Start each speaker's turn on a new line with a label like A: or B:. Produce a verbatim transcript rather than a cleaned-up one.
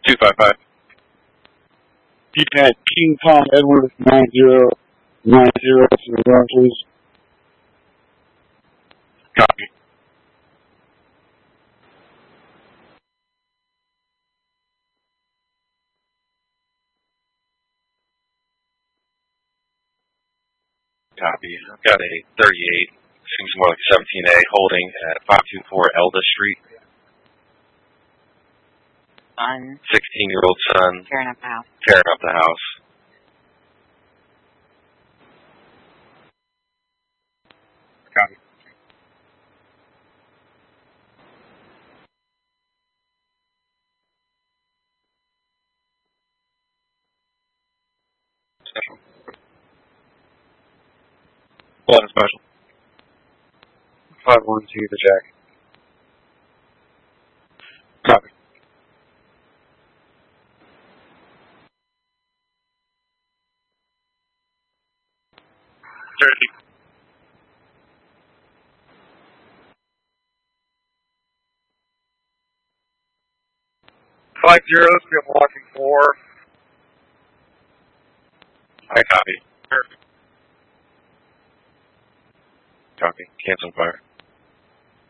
A: two five five.
B: You had King Tom Edward nine zero nine zero to the ground, please.
A: Copy. Copy. I've got a thirty-eight, seems more like seventeen A, holding at five two four Elda Street.
C: Son.
A: sixteen-year-old son.
C: Tearing up the house.
A: Tearing up the house.
B: Copy.
A: Special. eleven special.
B: five one two, the jack. Copy.
A: thirty.
B: Five zeros, we have walking four.
A: I copy. Perfect. Copy. Cancel fire.